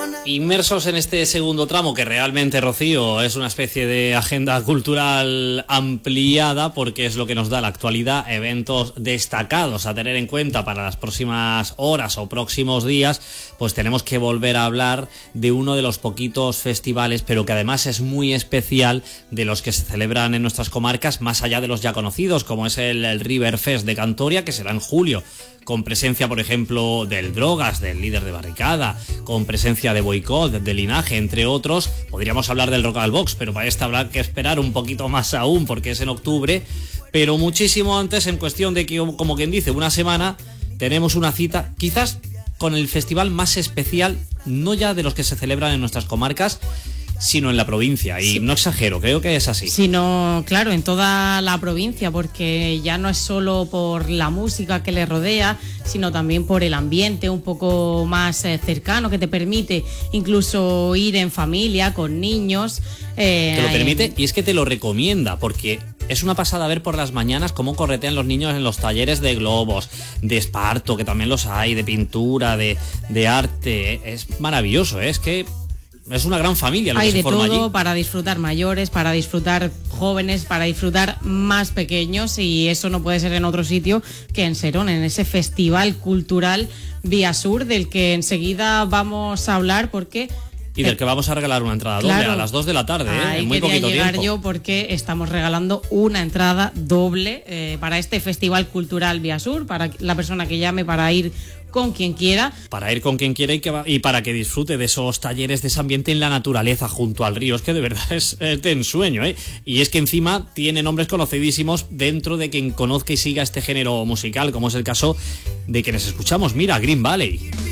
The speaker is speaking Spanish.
Inmersos en este segundo tramo, que realmente, Rocío, es una especie de agenda cultural ampliada, porque es lo que nos da la actualidad, eventos destacados a tener en cuenta para las próximas horas o próximos días, pues tenemos que volver a hablar de uno de los poquitos festivales, pero que además es muy especial, de los que se celebran en nuestras comarcas, más allá de los ya conocidos, como es el River Fest de Cantoria, que será en julio, con presencia, por ejemplo, del Drogas, del Líder de Barricada, con presencia de Boicot, de Linaje, entre otros. Podríamos hablar del Rock al Box, pero para esta habrá que esperar un poquito más aún, porque es en octubre. Pero muchísimo antes, en cuestión de que, como quien dice, una semana, tenemos una cita, quizás con el festival más especial, no ya de los que se celebran en nuestras comarcas, sino en la provincia, y sí, no exagero, creo que es así. Sino, claro, en toda la provincia, porque ya no es solo por la música que le rodea, sino también por el ambiente un poco más cercano, que te permite incluso ir en familia, con niños. Te lo permite, y es que te lo recomienda, porque es una pasada ver por las mañanas cómo corretean los niños en los talleres de globos, de esparto, que también los hay, de pintura, de arte. Es maravilloso, es que es una gran familia lo que se forma allí. Hay de todo para disfrutar mayores, para disfrutar jóvenes, para disfrutar más pequeños, y eso no puede ser en otro sitio que en Serón, en ese festival cultural Biasur, del que enseguida vamos a hablar, porque... Y del que vamos a regalar una entrada doble, claro, a las 2 de la tarde, en muy poquito llegar tiempo. Yo, porque estamos regalando una entrada doble para este festival cultural Biasur, para la persona que llame, para ir con quien quiera. Para ir con quien quiera y para que disfrute de esos talleres, de ese ambiente en la naturaleza junto al río. Es que de verdad es de ensueño, ¿eh? Y es que encima tiene nombres conocidísimos dentro de quien conozca y siga este género musical, como es el caso de quienes escuchamos. Mira, Green Valley.